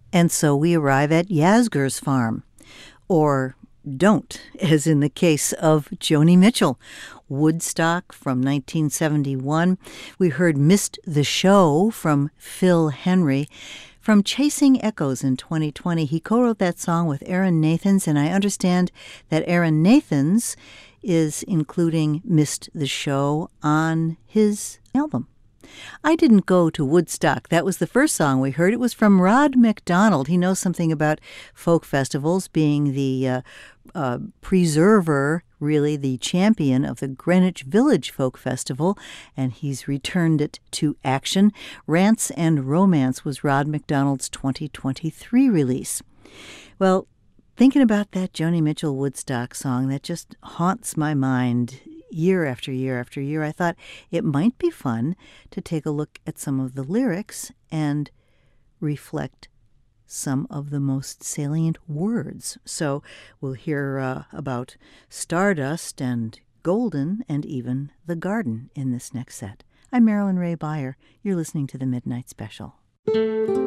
And so we arrive at Yasgur's farm. Or don't, as in the case of Joni Mitchell. Woodstock from 1971. We heard Missed the Show from Phil Henry. From Chasing Echoes in 2020, he co-wrote that song with Aaron Nathans, and I understand that Aaron Nathans is including Missed the Show on his album. I Didn't Go to Woodstock. That was the first song we heard. It was from Rod McDonald. He knows something about folk festivals, being the preserver, really the champion of the Greenwich Village Folk Festival, and he's returned it to action. Rants and Romance was Rod McDonald's 2023 release. Well, thinking about that Joni Mitchell Woodstock song, that just haunts my mind year after year after year. I thought it might be fun to take a look at some of the lyrics and reflect some of the most salient words. So we'll hear about Stardust and Golden and even The Garden in this next set. I'm Marilyn Ray Beyer. You're listening to the Midnight Special.